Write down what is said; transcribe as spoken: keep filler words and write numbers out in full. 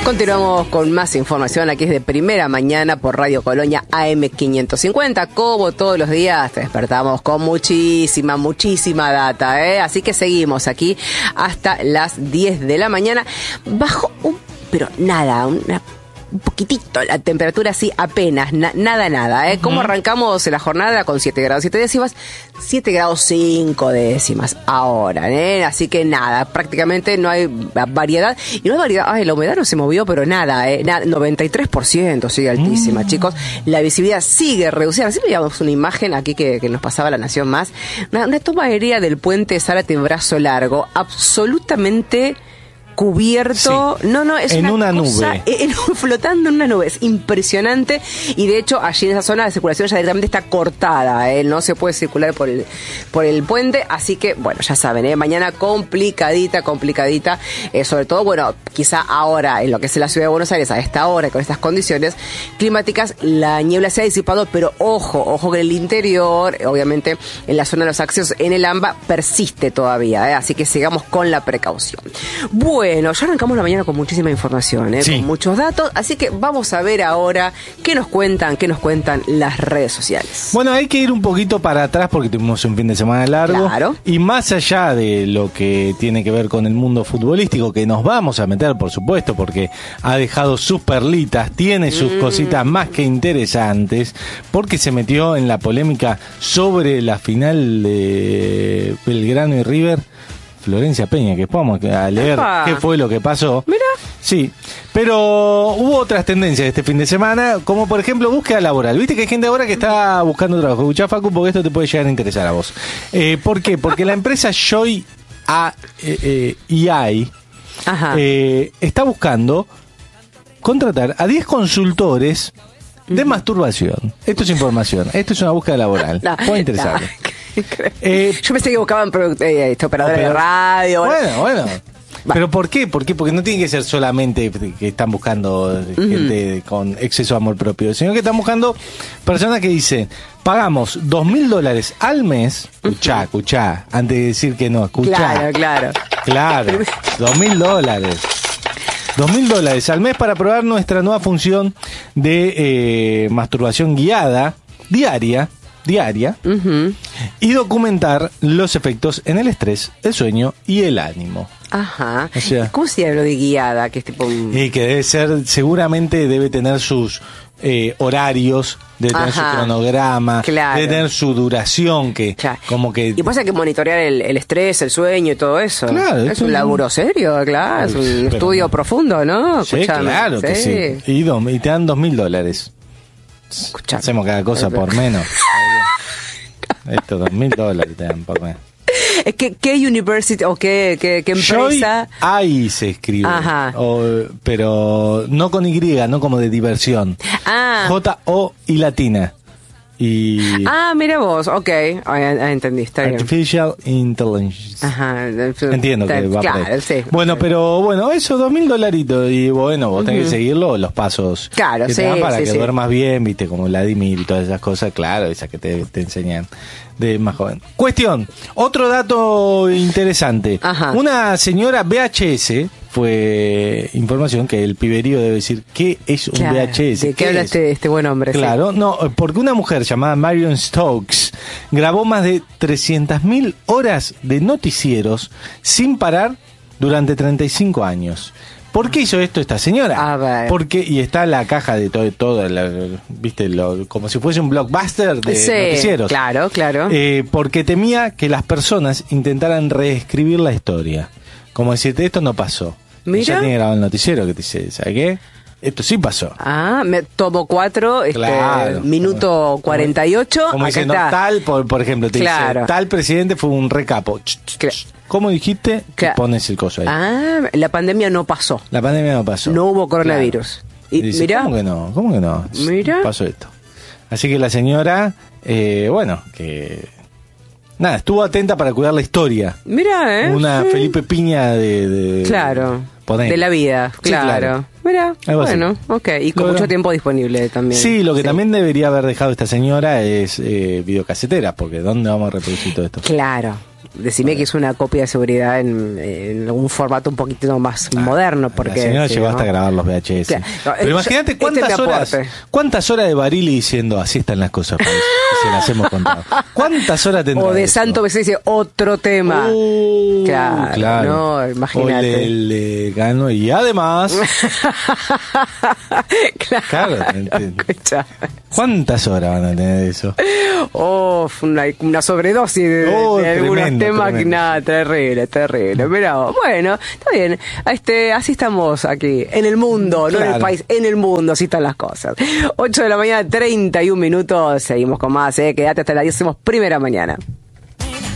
Continuamos con más información aquí es de Primera Mañana por Radio Colonia A M quinientos cincuenta. Como todos los días te despertamos con muchísima, muchísima data, ¿eh? Así que seguimos aquí hasta las diez de la mañana. Bajo un, pero nada, una... un poquitito la temperatura, así apenas, na, nada, nada, ¿eh? ¿Cómo uh-huh. arrancamos la jornada? Con siete grados siete décimas, siete grados cinco décimas ahora, ¿eh? Así que nada, prácticamente no hay variedad, y no hay variedad, ay, la humedad no se movió, pero nada, ¿eh? Nada, noventa y tres por ciento, sigue altísima, mm. chicos, la visibilidad sigue reducida. Así veíamos una imagen aquí que, que nos pasaba La Nación Más, una, una toma aérea del puente Zárate Brazo Largo, absolutamente cubierto, sí, no, no, es en una, una cosa, nube, en, flotando en una nube, es impresionante, y de hecho allí en esa zona la circulación ya directamente está cortada, ¿eh? No se puede circular por el por el puente, así que bueno, ya saben, ¿eh? Mañana complicadita, complicadita, eh, sobre todo, bueno, quizá ahora en lo que es la ciudad de Buenos Aires a esta hora, con estas condiciones climáticas, la niebla se ha disipado, pero ojo, ojo que en el interior, obviamente en la zona de los accesos en el AMBA persiste todavía, ¿eh? Así que sigamos con la precaución. Bueno, Bueno, ya arrancamos la mañana con muchísima información, ¿eh? Sí. Con muchos datos, así que vamos a ver ahora qué nos cuentan, qué nos cuentan las redes sociales. Bueno, hay que ir un poquito para atrás porque tuvimos un fin de semana largo. Claro. Y más allá de lo que tiene que ver con el mundo futbolístico, que nos vamos a meter, por supuesto, porque ha dejado sus perlitas, tiene sus mm. cositas más que interesantes, porque se metió en la polémica sobre la final de Belgrano y River. Florencia Peña, que vamos a leer Epa. qué fue lo que pasó. Mira. Sí, pero hubo otras tendencias este fin de semana, como por ejemplo búsqueda laboral. Viste que hay gente ahora que está buscando trabajo. Escuchá, Facu, porque esto te puede llegar a interesar a vos. Eh, ¿Por qué? Porque la empresa Joy A I eh, está buscando contratar a diez consultores de mm. masturbación. Esto es información. Esto es una búsqueda laboral. No, puede interesar. No. Eh, Yo pensé que buscaban eh, este, operadores de radio. Bueno, bueno. Va. ¿Pero por qué? ¿Por qué? Porque no tiene que ser solamente que están buscando uh-huh. gente con exceso de amor propio, sino que están buscando personas que dicen, pagamos dos mil dólares al mes, escuchá, escuchá, antes de decir que no, escuchá. Claro, claro. Claro, dos mil dólares. Dos mil dólares al mes para probar nuestra nueva función de eh, masturbación guiada, diaria, diaria, uh-huh. y documentar los efectos en el estrés, el sueño y el ánimo. Ajá. O sea, ¿cómo se habla de guiada? Que es tipo un... Y que debe ser, seguramente debe tener sus eh, horarios, debe tener Ajá. su cronograma, claro. debe tener su duración, que claro. como que... Y pasa que monitorear el, el estrés, el sueño y todo eso. Claro. Es un laburo serio, claro, es un pero, estudio profundo, ¿no? Sí, Escuchame. claro sí. que sí. Y, do, y te dan dos mil dólares. Escuchame. Hacemos cada cosa por menos. Estos dos mil dólares te dan por menos. Es que, ¿qué university o qué, qué, qué empresa? Ahí se escribe. Ajá. O, pero no con Y, no como de diversión. Ah. J O y latina. Y ah, mira vos, ok, ah, entendí, está bien. Artificial Intelligence. Ajá. Entiendo que va claro, por ahí. Sí, bueno, sí. pero bueno, eso, dos mil dolaritos. Y bueno, vos uh-huh. tenés que seguirlo, los pasos claro, que sí, te dan para sí, que sí. duermas bien, viste, como la Dimir y todas esas cosas, claro, esas que te, te enseñan de más joven. Cuestión, otro dato interesante. Ajá. Una señora V H S, fue información que el piberío debe decir qué es un claro, V H S. ¿De qué habla este, este buen hombre? Claro, sí. no, porque una mujer llamada Marion Stokes grabó más de trescientas mil horas de noticieros sin parar durante treinta y cinco años. ¿Por qué hizo esto esta señora? A ver. Porque, y está la caja de todo, todo la, viste, lo, como si fuese un blockbuster de sí, noticieros. Claro, claro. Eh, porque temía que las personas intentaran reescribir la historia. Como decirte, esto no pasó. Mira. Ya tiene grabado el noticiero que te dice, ¿sabes qué? Esto sí pasó. Ah, me tomo cuatro, este, claro, minuto como, cuarenta y ocho. Como acá diciendo, está. tal, por, por ejemplo, te claro. dice, tal presidente fue un recapo. Claro. ¿Cómo dijiste? Claro. Pones el coso ahí. Ah, la pandemia no pasó. La pandemia no pasó. No hubo coronavirus. Claro. Y, y dice, mirá. ¿Cómo que no? ¿Cómo que no? Mira. Pasó esto. Así que la señora, eh, bueno, que... Nada, estuvo atenta para cuidar la historia. Mira, ¿eh? Una sí. Felipe Piña de... de claro. Poner. De la vida, claro. Sí, claro. Mira, bueno, así. Ok. Y con Logro. mucho tiempo disponible también. Sí, lo que sí. también debería haber dejado esta señora es eh, videocaseteras, porque ¿dónde vamos a reproducir todo esto? Claro. decime que es una copia de seguridad en, en un formato un poquito más ah, moderno. Porque, la señora sí, llegó ¿no? hasta a grabar los V H S. Claro. No, Pero imagínate cuántas este horas cuántas horas de Barili diciendo así están las cosas, país, y se las hemos contado. ¿Cuántas horas tendrá O de eso? Santo B C dice otro tema. Uh, claro, claro. No, imagínate. O le, le ganó y además... claro. claro ¿Cuántas horas van a tener eso? Oh, una, una sobredosis de, oh, de algunos tremendo, temas. tremendo. Nada, terrible, terrible. Pero bueno, está bien. Este, así estamos aquí, en el mundo, claro. No en el país, en el mundo, así están las cosas. ocho de la mañana, treinta y un minutos. Seguimos con más, ¿eh? Quédate hasta las diez, hacemos primera mañana.